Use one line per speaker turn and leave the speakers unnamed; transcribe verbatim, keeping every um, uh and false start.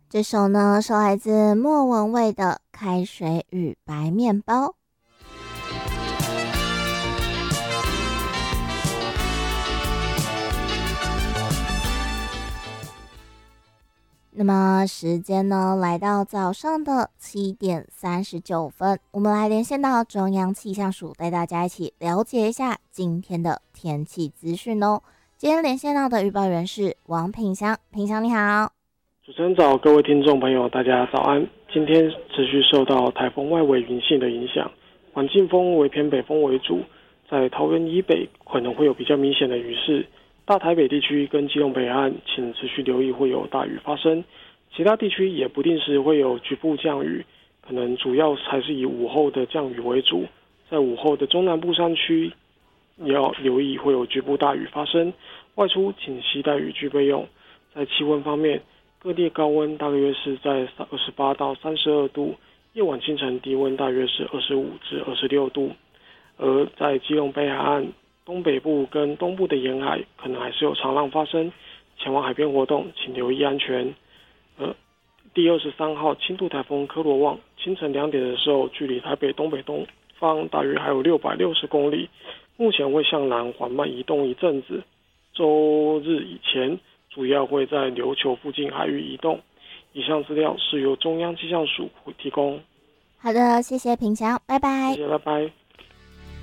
这首呢是来自莫文蔚的《开水与白面包》。那么时间呢来到早上的七点三十九分，我们来连线到中央气象署，带大家一起了解一下今天的天气资讯哦。今天连线到的预报员是王品香，品香你好。
主持人早，各位听众朋友大家早安。今天持续受到台风外围云系的影响，环境风为偏北风为主，在桃园以北可能会有比较明显的雨势，大台北地区跟基隆北岸请持续留意会有大雨发生，其他地区也不定时会有局部降雨，可能主要还是以午后的降雨为主，在午后的中南部山区也要留意会有局部大雨发生，外出请携带雨具备用。在气温方面，各地高温大约是在二十八到三十二度，夜晚清晨低温大约是二十五至二十六度。而在基隆北海岸、东北部跟东部的沿海，可能还是有长浪发生，前往海边活动请留意安全。而第二十三号轻度台风科罗旺，清晨两点的时候，距离台北东北东方大约还有六百六十公里，目前会向南缓慢移动一阵子，周日以前主要会在琉球附近海域移动。以上资料是由中央气象署提供。
好的，谢谢品祥，拜拜。
谢谢，拜拜。